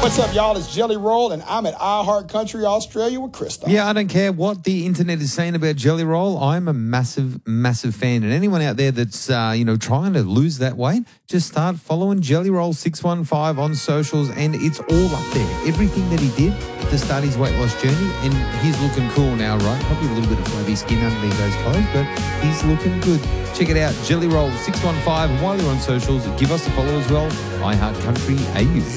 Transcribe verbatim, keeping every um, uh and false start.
What's up, y'all? It's Jelly Roll, and I'm at iHeart Country Australia with Christoph. Yeah, I don't care what the internet is saying about Jelly Roll. I'm a massive, massive fan. And anyone out there that's, uh, you know, trying to lose that weight, just start following Jelly Roll six one five on socials, and it's all up there. Everything that he did to start his weight loss journey, and he's looking cool now, right? Probably a little bit of flabby skin underneath those clothes, but he's looking good. Check it out, Jelly Roll six one five. And while you're on socials, give us a follow as well, iHeart Country A U.